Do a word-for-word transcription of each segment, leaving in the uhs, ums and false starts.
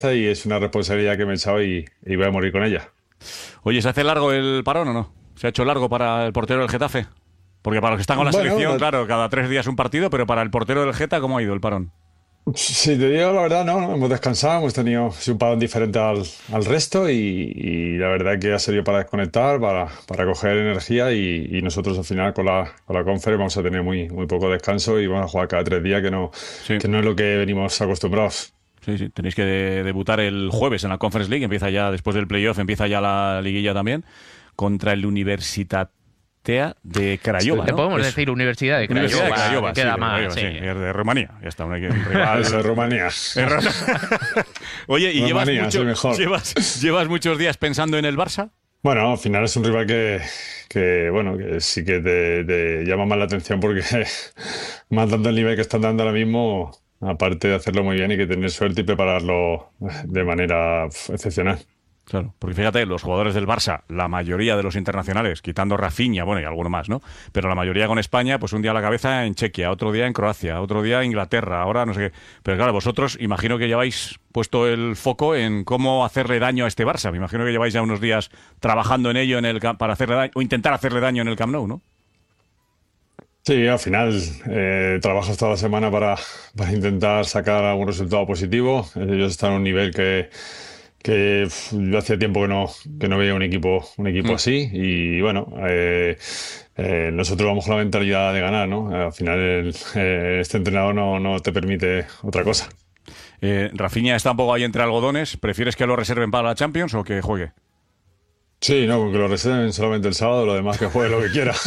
y es una responsabilidad que me he echado y, y voy a morir con ella. Oye, ¿se hace largo el parón o no? ¿Se ha hecho largo para el portero del Getafe? Porque para los que están con la Bueno, selección, no- claro, cada tres días un partido, pero para el portero del Geta, ¿cómo ha ido el parón? si te digo la verdad, no, no, hemos descansado, hemos tenido sí, un parón diferente al, al resto y, y la verdad que ha servido para desconectar, para, para coger energía y, y nosotros al final con la, con la Conference vamos a tener muy, muy poco descanso y vamos a jugar cada tres días, que no, Sí. que no es lo que venimos acostumbrados. Sí, sí, tenéis que de- debutar el jueves en la Conference League, empieza ya, después del playoff, empieza ya la liguilla también, contra el Universitatea de Craiova, Le ¿no? podemos Es- decir Universidad de Universidad de Craiova, Craiova, que sí, queda de más, Craiova, sí. sí, es de Rumanía, ya está, un un rival. Eso es Rumanía. Oye, ¿y llevas, Rumanía, mucho- soy mejor. llevas, llevas muchos días pensando en el Barça? Bueno, al final es un rival que, que bueno, que sí que te, te llama más la atención porque más dando el nivel que están dando ahora mismo, aparte de hacerlo muy bien y que tener suerte y prepararlo de manera pf, excepcional. Claro, porque fíjate, los jugadores del Barça, la mayoría de los internacionales, quitando Rafinha, bueno, y alguno más, ¿no? Pero la mayoría con España, pues un día a la cabeza en Chequia, otro día en Croacia, otro día en Inglaterra, ahora no sé qué. Pero claro, vosotros imagino que lleváis puesto el foco en cómo hacerle daño a este Barça. Me imagino que lleváis ya unos días trabajando en ello en el cam- para hacerle daño, o intentar hacerle daño en el Camp Nou, ¿no? Sí, al final eh, trabajas toda la semana para, para intentar sacar algún resultado positivo. Ellos están a un nivel que, que uf, yo hacía tiempo que no, que no veía un equipo, un equipo Mm. así. Y bueno, eh, eh, nosotros vamos con la mentalidad de ganar, ¿no? Al final el- eh, este entrenador no, no te permite otra cosa. Eh, Rafinha está un poco ahí entre algodones. ¿Prefieres que lo reserven para la Champions o que juegue? Sí, no, que lo reserven solamente el sábado, lo demás que juegue lo que quiera.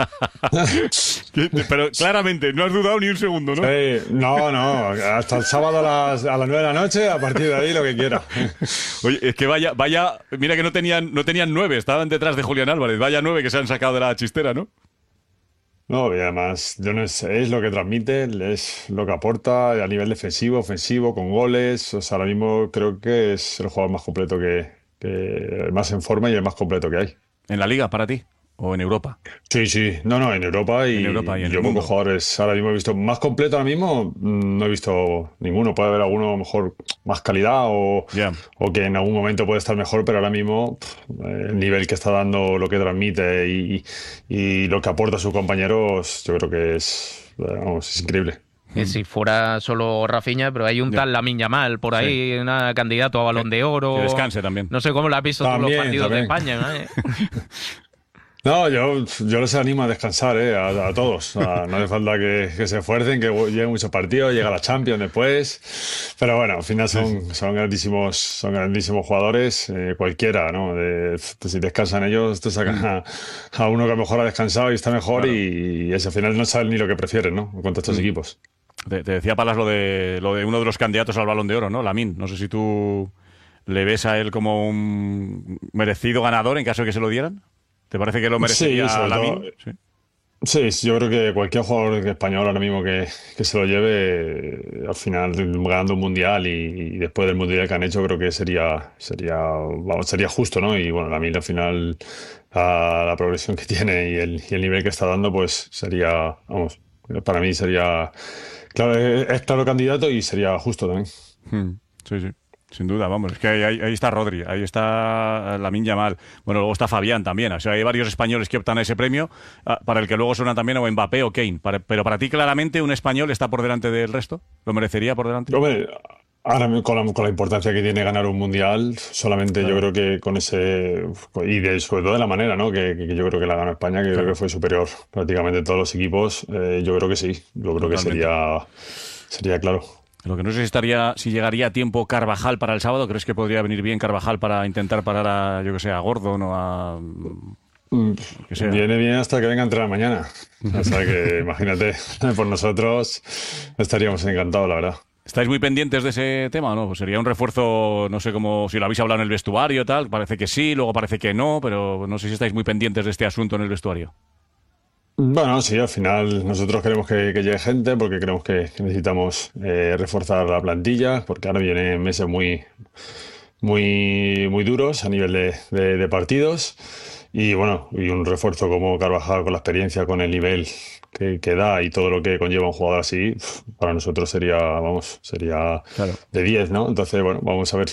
Pero claramente, no has dudado ni un segundo, ¿no? Eh, no, no, hasta el sábado a las, a las nueve de la noche, a partir de ahí lo que quiera. Oye, es que vaya, vaya, mira que no tenían, no tenían nueve, estaban detrás de Julián Álvarez, vaya nueve que se han sacado de la chistera, ¿no? No, y además, yo no sé, es lo que transmite, es lo que aporta a nivel defensivo, ofensivo, con goles. O sea, ahora mismo creo que es el jugador más completo que, que el más en forma y el más completo que hay. ¿En la liga para ti? ¿O en Europa? Sí, sí, no, no, en Europa y, En Europa y en yo el mundo. pocos jugadores ahora mismo he visto más completo ahora mismo, mm, no he visto ninguno. Puede haber alguno a lo mejor más calidad o, Ya. o que en algún momento puede estar mejor, pero ahora mismo pff, el nivel que está dando, lo que transmite y, y lo que aporta a sus compañeros, yo creo que es, vamos, es increíble. Que si fuera solo Rafinha, pero hay un Ya. tal Lamine Yamal por ahí, una candidato a Balón de Oro. Que descanse también. No sé cómo lo has visto tú los También, partidos de también. España, ¿eh? No, yo, yo les animo a descansar, ¿eh? A, a todos. A- no hace falta que, que se esfuercen, que lleguen muchos partidos, llega la Champions después. Pero bueno, al final son, son grandísimos, son grandísimos jugadores, eh, cualquiera, ¿no? De- si descansan ellos, te sacan a, a uno que a lo mejor ha descansado y está mejor Claro. y, y ese al final no saben ni lo que prefieren, ¿no? En cuanto a estos equipos. Te, te decía Palas lo de, lo de uno de los candidatos al Balón de Oro, ¿no? Lamine. No sé si tú le ves a él como un merecido ganador en caso de que se lo dieran. ¿Te parece que lo merecería Sí, sobre Lamine? todo- Sí. Sí, sí, yo creo que cualquier jugador español ahora mismo que, que se lo lleve, eh, al final ganando un mundial y, y después del mundial que han hecho, creo que sería, sería, vamos, sería justo, ¿no? Y bueno, la mil al final, a la progresión que tiene y el, y el nivel que está dando, pues sería, vamos, para mí sería, claro, es, es claro candidato y sería justo también. Hmm, Sí, sí. Sin duda, vamos, es que ahí, ahí- ahí está Rodri, ahí está Lamine Yamal, bueno, luego está Fabián también, o sea, hay varios españoles que optan a ese premio, ah, para el que luego suena también o Mbappé o Kane, Para- pero para ti claramente un español está por delante del resto, ¿lo merecería por delante? Hombre, ahora mismo con la, con la importancia que tiene ganar un mundial, solamente Claro. yo creo que con ese, y de, sobre todo de la manera, ¿no? Que, que yo creo que la ganó España, que Claro. creo que fue superior prácticamente a todos los equipos, eh, yo creo que sí, yo creo que Totalmente. sería, sería claro. Lo que no sé si estaría, si llegaría a tiempo Carvajal para el sábado, ¿crees que podría venir bien Carvajal para intentar parar a, yo que sé, a Gordon o a... Mm, que sea? Viene bien hasta que venga a entrenar mañana. O sea que imagínate, por nosotros estaríamos encantados, la verdad. ¿Estáis muy pendientes de ese tema o no? Pues sería un refuerzo, no sé cómo, si lo habéis hablado en el vestuario y tal, parece que sí, luego parece que no, pero no sé si estáis muy pendientes de este asunto en el vestuario. Bueno, sí, al final nosotros queremos que, que llegue gente porque creemos que, que necesitamos eh, reforzar la plantilla, porque ahora vienen meses muy, muy, muy duros a nivel de, de- de partidos. Y bueno, y un refuerzo como Carvajal con la experiencia, con el nivel que, que da y todo lo que conlleva un jugador así, para nosotros sería, vamos, sería Claro. de diez, ¿no? Entonces, bueno, vamos a ver